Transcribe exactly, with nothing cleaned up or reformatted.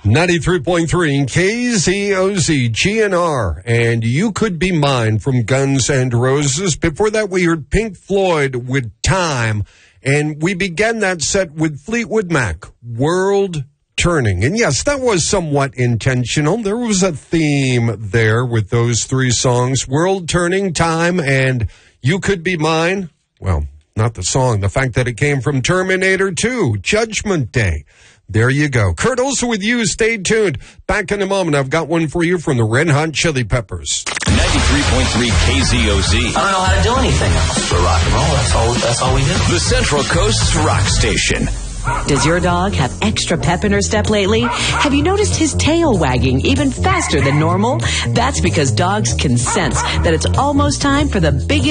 ninety-three point three K Z O Z, G N R, and You Could Be Mine from Guns N' Roses. Before that, we heard Pink Floyd with Time, and we began that set with Fleetwood Mac, World Turning. And yes, that was somewhat intentional. There was a theme there with those three songs, World Turning, Time, and You Could Be Mine. Well, not the song, the fact that it came from Terminator two, Judgment Day. There you go. Kurt Olsen with you. Stay tuned. Back in a moment. I've got one for you from the Red Hot Chili Peppers. ninety-three point three K Z O Z. I don't know how to do anything else for rock and roll. That's all, that's all we do. The Central Coast's rock station. Does your dog have extra pep in her step lately? Have you noticed his tail wagging even faster than normal? That's because dogs can sense that it's almost time for the biggest